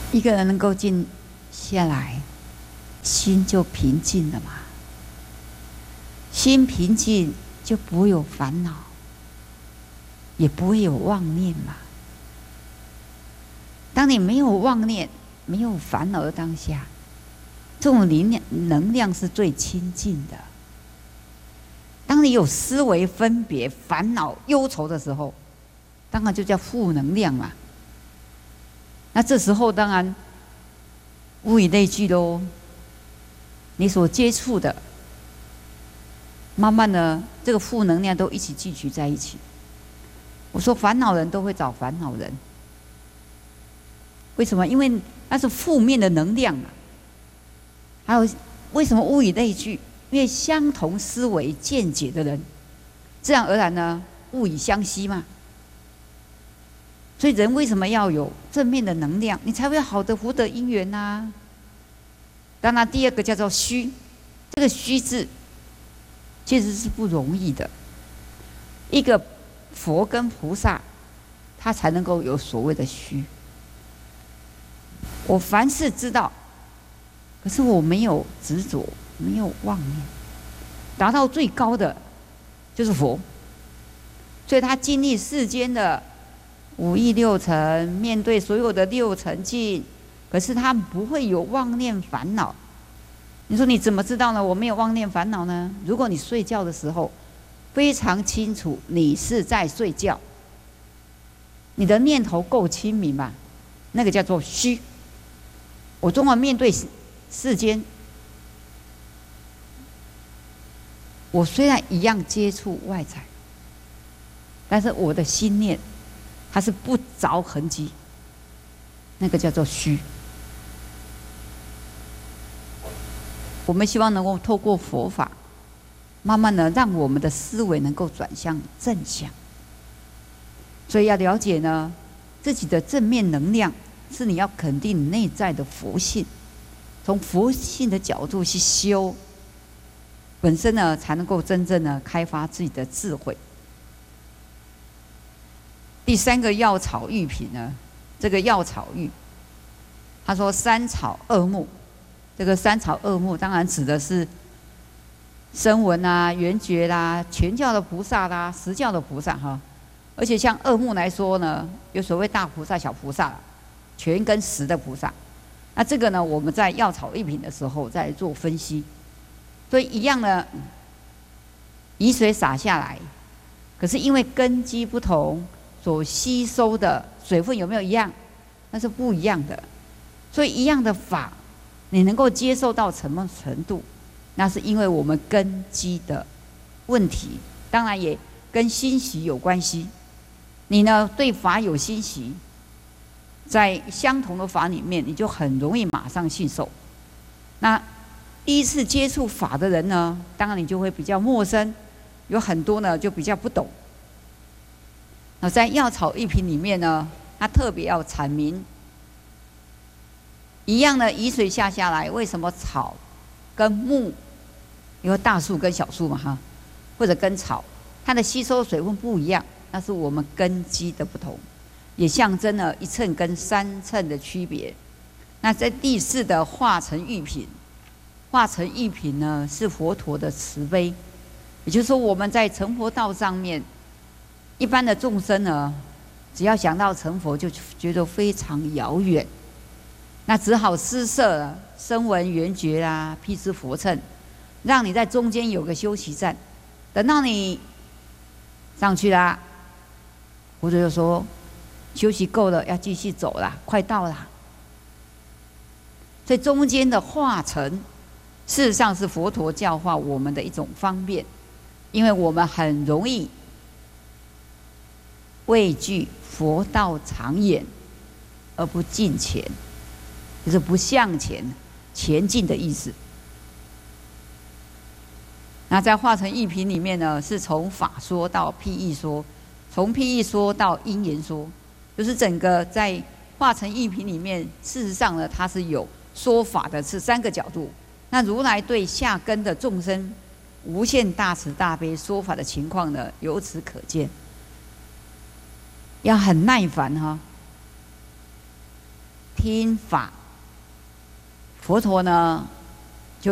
一个人能够静下来，心就平静了嘛。心平静就不会有烦恼，也不会有妄念嘛。当你没有妄念、没有烦恼的当下，这种能量是最清净的。当你有思维、分别、烦恼、忧愁的时候，当然就叫负能量嘛。那这时候当然物以类聚喽。你所接触的，慢慢的这个负能量都一起聚集在一起。我说烦恼人都会找烦恼人，为什么？因为那是负面的能量啊。还有为什么物以类聚？因为相同思维见解的人，自然而然呢，物以相吸嘛。所以人为什么要有正面的能量，你才会有好的福德因缘呐。当然，第二个叫做虚，这个虚字其实是不容易的。一个佛跟菩萨，他才能够有所谓的虚。我凡事知道，可是我没有执着，没有妄念，达到最高的就是佛。所以他经历世间的五欲六尘，面对所有的六尘境，可是他不会有妄念烦恼。你说你怎么知道呢？我没有妄念烦恼呢？如果你睡觉的时候非常清楚你是在睡觉，你的念头够清明嘛，那个叫做虚。我总要面对世间，我虽然一样接触外在，但是我的心念它是不着痕迹，那个叫做虚。我们希望能够透过佛法，慢慢的让我们的思维能够转向正向。所以要了解呢，自己的正面能量是你要肯定你内在的佛性，从佛性的角度去修，本身呢才能够真正的开发自己的智慧。第三个药草喻品呢，这个药草喻，他说三草二木。这个三草二木当然指的是声闻啊、缘觉啦、全教的菩萨啦、实教的菩萨哈。而且像二木来说呢，有所谓大菩萨、小菩萨，全跟实的菩萨。那这个呢，我们在药草喻品的时候再做分析。所以一样的，雨水洒下来，可是因为根基不同，所吸收的水分有没有一样？那是不一样的。所以一样的法，你能够接受到什么程度，那是因为我们根基的问题，当然也跟欣喜有关系。你呢对法有欣喜，在相同的法里面，你就很容易马上信受。那第一次接触法的人呢，当然你就会比较陌生，有很多呢就比较不懂。那在药草喻品里面呢，它特别要阐明，一样的雨水下来，为什么草跟木，因为大树跟小树嘛哈，或者跟草，它的吸收水分不一样，那是我们根基的不同，也象征了一乘跟三乘的区别。那在第四的化成喻品，化成喻品呢是佛陀的慈悲，也就是说我们在成佛道上面，一般的众生呢，只要想到成佛就觉得非常遥远，那只好施设声闻缘觉啦、辟支佛乘，让你在中间有个休息站，等到你上去啦，或者就说休息够了，要继续走啦，快到啦。所以中间的化成，事实上是佛陀教化我们的一种方便，因为我们很容易畏惧佛道长远而不进前，就是不向前前进的意思。那在化成喻品里面呢，是从法说到譬喻说，从譬喻说到因缘说，就是整个在化成喻品里面，事实上呢，它是有说法的是三个角度。那如来对下根的众生无限大慈大悲说法的情况呢，由此可见。要很耐烦哈， 听法。佛陀呢，